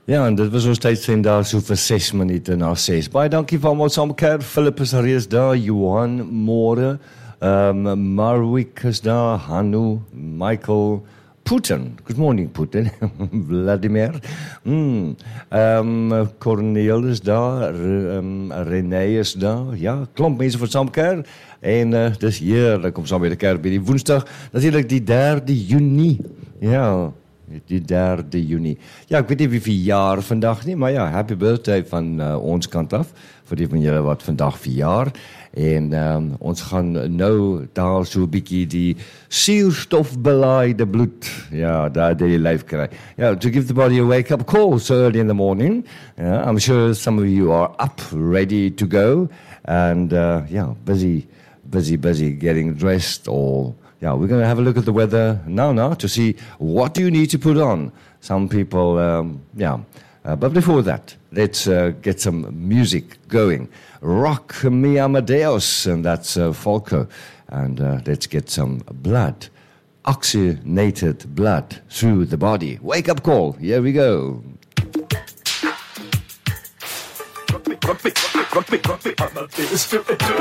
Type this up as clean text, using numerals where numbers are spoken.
Ja, en dit was ons tydsend daar so vir 6 minute na 6. Baie dankie vir almal saam mekaar. Philip is reeds daar, Johan, môre. Marwick is daar, Hanu, Michael, Putin. Good morning, Putin. Vladimir. Cornel is daar, René is daar. Ja, klomp mense van saam mekaar. En dis heerlik om saam met mekaar by die Woensdag. Natuurlik die 3de Junie. Ja, die 3de Junie. Ja, ek weet nie wie verjaar vandag nie, maar ja, happy birthday van ons kant af, vir die van julle wat vandag verjaar. En ons gaan nou daar so 'n bietjie die suurstofbelaaide bloed, ja, daar die lyf kry. Ja, to give the body a wake-up call so early in the morning. Yeah, I'm sure some of you are up, ready to go, and yeah, busy getting dressed, or yeah, we're going to have a look at the weather now to see what do you need to put on. Some people, but before that, let's get some music going. Rock me Amadeus, and that's Falco. And let's get some blood, oxygenated blood through the body. Wake up call, here we go. Rock me, Amadeus.